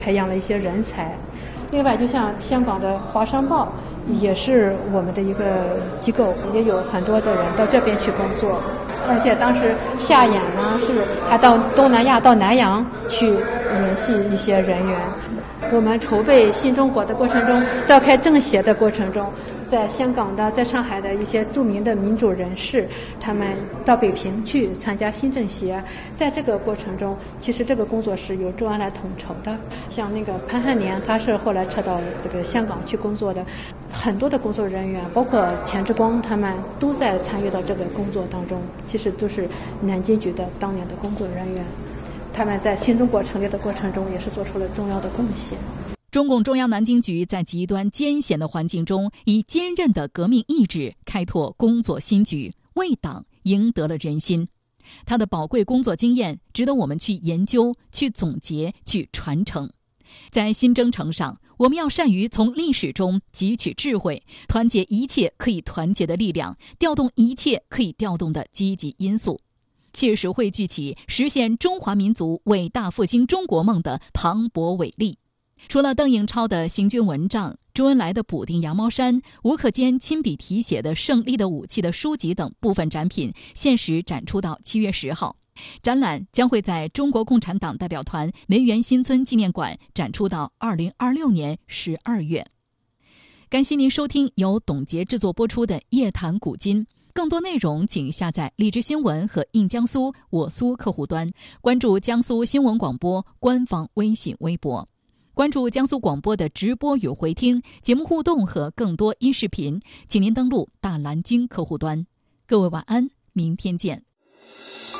培养了一些人才。另外，就像香港的华商报也是我们的一个机构，也有很多的人到这边去工作。而且当时下演呢，是还到东南亚、到南洋去联系一些人员。我们筹备新中国的过程中，召开政协的过程中，在香港的、在上海的一些著名的民主人士，他们到北平去参加新政协。在这个过程中，其实这个工作是由周恩来统筹的。像那个潘汉年，他是后来撤到这个香港去工作的，很多的工作人员，包括钱志光，他们都在参与到这个工作当中。其实都是南京局的当年的工作人员。他们在新中国成立的过程中也是做出了重要的贡献。 中共中央南京局在极端艰险的环境中，以坚韧的革命意志开拓工作新局，为党赢得了人心。他的宝贵工作经验值得我们去研究、去总结、去传承。在新征程上，我们要善于从历史中汲取智慧，团结一切可以团结的力量，调动一切可以调动的积极因素，切实汇聚起实现中华民族伟大复兴中国梦的磅礴伟力。除了邓颖超的行军文章、周恩来的补丁羊毛衫、吴克坚亲笔题写的《胜利的武器》的书籍等部分展品，限时展出到7月10号。展览将会在中国共产党代表团梅园新村纪念馆展出到2026年12月。感谢您收听由董洁制作播出的《夜谈古今》。更多内容请下载荔枝新闻和印江苏我苏客户端，关注江苏新闻广播官方微信微博，关注江苏广播的直播与回听节目互动和更多音视频，请您登录大蓝鲸客户端。各位晚安，明天见。